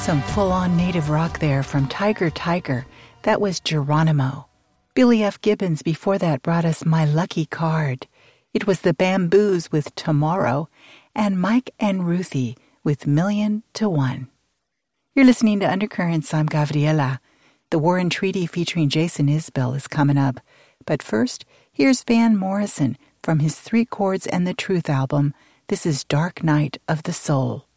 Some full-on native rock there from Tiger Tiger. That was Geronimo. Billy F. Gibbons before that brought us My Lucky Card. It was the Bamboos with Tomorrow, and Mike and Ruthie with Million to One. You're listening to Undercurrents. I'm Gabriela. The War and Treaty featuring Jason Isbell is coming up. But first, here's Van Morrison from his Three Chords and the Truth album. This is Dark Night of the Soul.